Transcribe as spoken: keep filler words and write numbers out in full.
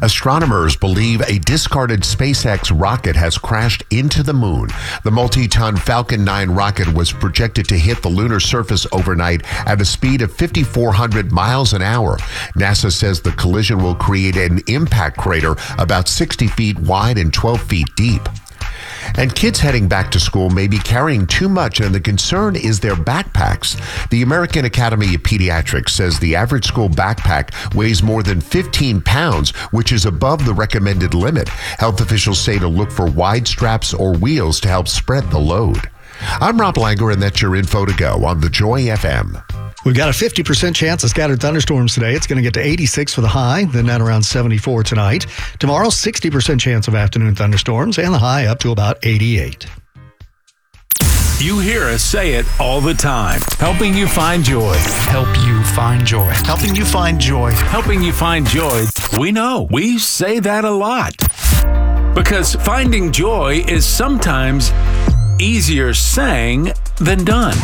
Astronomers believe a discarded SpaceX rocket has crashed into the moon. The multi-ton Falcon nine rocket was projected to hit the lunar surface overnight at a speed of five thousand four hundred miles an hour. NASA says the collision will create an impact crater about sixty feet wide and twelve feet deep. And kids heading back to school may be carrying too much, and the concern is their backpacks. The American Academy of Pediatrics says the average school backpack weighs more than fifteen pounds, which is above the recommended limit. Health officials say to look for wide straps or wheels to help spread the load. I'm Rob Langer, and that's your info to go on The Joy F M. We've got a fifty percent chance of scattered thunderstorms today. It's going to get to eighty-six for the high, then at around seventy-four tonight. Tomorrow, sixty percent chance of afternoon thunderstorms, and the high up to about eighty-eight. You hear us say it all the time. Helping you find joy. Help you find joy. Helping you find joy. Helping you find joy. We know. We say that a lot. Because finding joy is sometimes easier saying than done.